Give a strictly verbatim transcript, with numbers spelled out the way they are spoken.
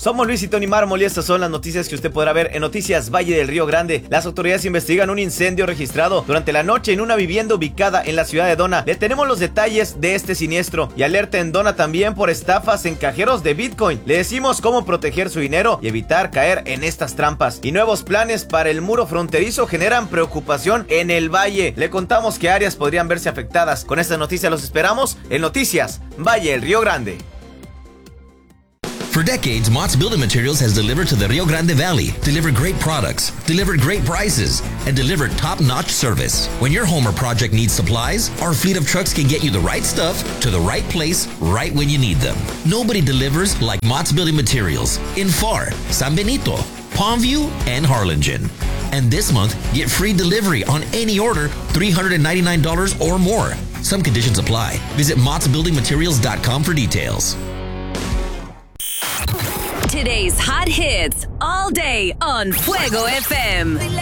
Somos Luis y Tony Mármol y estas son las noticias que usted podrá ver en Noticias Valle del Río Grande. Las autoridades investigan un incendio registrado durante la noche en una vivienda ubicada en la ciudad de Dona. Le tenemos los detalles de este siniestro y alerta en Dona también por estafas en cajeros de Bitcoin. Le decimos cómo proteger su dinero y evitar caer en estas trampas. Y nuevos planes para el muro fronterizo generan preocupación en el valle. Le contamos qué áreas podrían verse afectadas. Con estas noticias los esperamos en Noticias Valle del Río Grande. For decades, Mott's Building Materials has delivered to the Rio Grande Valley, delivered great products, delivered great prices, and delivered top-notch service. When your home or project needs supplies, our fleet of trucks can get you the right stuff to the right place right when you need them. Nobody delivers like Mott's Building Materials in Pharr, San Benito, Palmview, and Harlingen. And this month, get free delivery on any order three hundred ninety-nine dollars or more. Some conditions apply. Visit motts building materials dot com for details. Today's hot hits all day on Fuego F M.